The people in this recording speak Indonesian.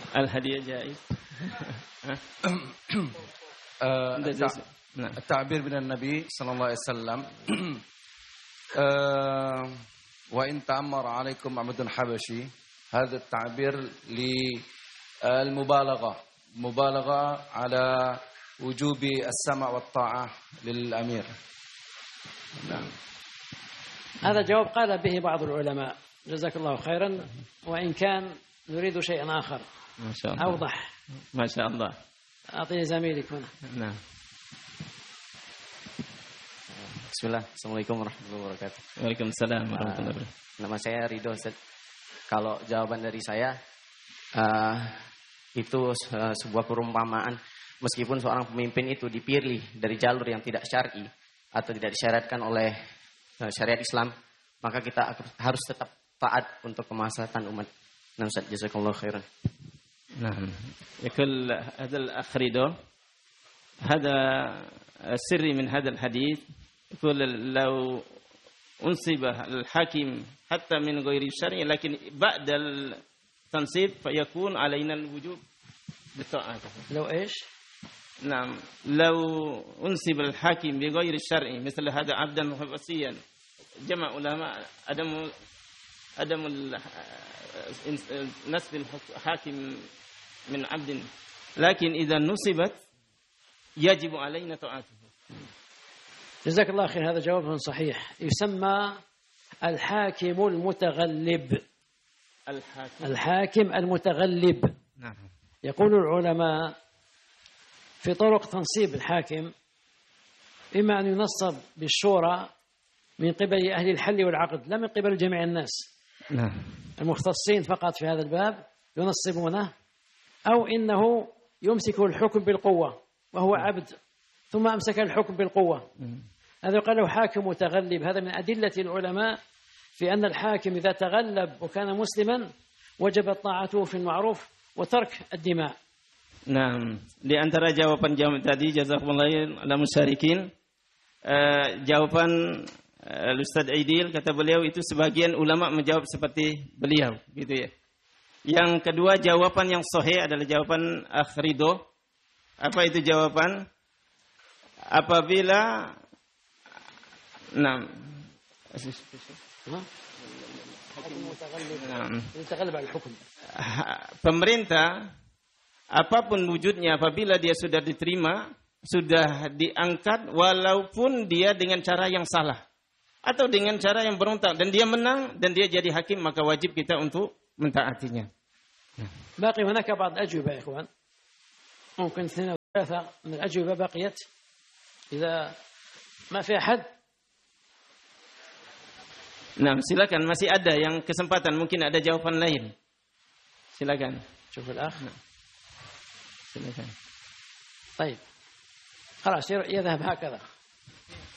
الهدية جائز. التعبير من النبي صلى الله عليه وسلم وإن تأمر عليكم عبد حبشي. هذا التعبير للمبالغة على وجوب السمع والطاعة للأمير. نعم. هذا جواب قال به بعض العلماء جزاك الله خيرا، وإن كان نريد شيئا آخر ما شاء الله أوضح. ما شاء الله. أعطيني زميلك هنا. نعم. Bismillah. Assalamualaikum warahmatullahi wabarakatuh. Waalaikumsalam warahmatullahi wabarakatuh. Nama saya Ridho. Kalau jawaban dari saya itu sebuah perumpamaan. Meskipun seorang pemimpin itu dipilih dari jalur yang tidak syar'i atau tidak disyaratkan oleh syariat Islam, maka kita harus tetap taat untuk kemaslahatan umat. Nah, Ustaz, jazakallahu khairan. نعم. يقول هذا الأخ رضا هذا سري من هذا الحديث. يقول لو أنصب الحاكم حتى من غير الشرع لكن بعد التنصيب فيكون علينا الوجوب بالطاعة. لو إيش؟ نعم. لو أنصب الحاكم بغير الشرع مثل هذا عبدا وصيا جمع علماء عدم نسب الحاكم من عبد، لكن إذا نصبت يجب علينا طاعته. جزاك الله خير. هذا جواب صحيح. يسمى الحاكم المتغلب. الحاكم المتغلب. نعم. يقول العلماء في طرق تنصيب الحاكم إما أن ينصب بالشورى من قبل أهل الحل والعقد لا من قبل جميع الناس. نعم. المختصين فقط في هذا الباب ينصبونه، أو إنه يمسك الحكم بالقوة وهو عبد ثم أمسك الحكم بالقوة. هذا قال له حاكم متغلب. هذا من أدلة العلماء في أن الحاكم إذا تغلب وكان مسلما وجبت طاعته في المعروف وترك الدماء. Nah, di antara jawaban tadi jazakumullah ala musyarikin, jawaban Ustaz Aidil kata beliau itu sebagian ulama menjawab seperti beliau gitu ya. Yang kedua jawaban yang sahih adalah jawaban Akh Ridho. Apa itu jawaban? Apabila pemerintah apapun wujudnya, apabila dia sudah diterima, sudah diangkat, walaupun dia dengan cara yang salah atau dengan cara yang berontak, dan dia menang dan dia jadi hakim, maka wajib kita untuk mentaatinya. باقي هناك بعض الأجوبة يا إخوان، ممكن 2 أو 3 من الأجوبة بقيت إذا ما في أحد. Nah, silakan, masih ada yang kesempatan, mungkin ada jawaban lain. Silakan. شوف الأخ. Silakan. طيب خلاص يذهب هكذا.